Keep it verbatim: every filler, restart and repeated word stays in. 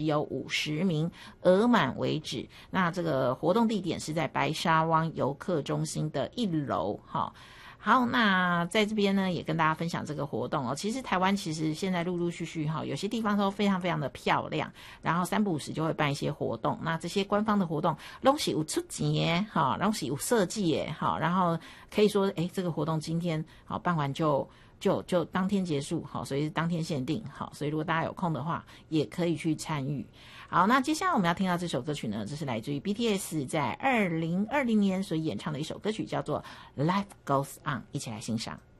有五十名，额满为止。那这个活动地点是在白沙湾游客中心的一楼，哈。好，那在这边呢，也跟大家分享这个活动哦。其实台湾其实现在陆陆续续哈，有些地方都非常非常的漂亮，然后三不五时就会办一些活动。那这些官方的活动，东西有出钱耶，哈，东西有设计耶，哈，然后可以说，哎，这个活动今天好办完就。就就当天结束，好，所以是当天限定，好，所以如果大家有空的话，也可以去参与。好，那接下来我们要听到这首歌曲呢，这是来自于 B T S 在二零二零年所演唱的一首歌曲，叫做《Life Goes On》，一起来欣赏。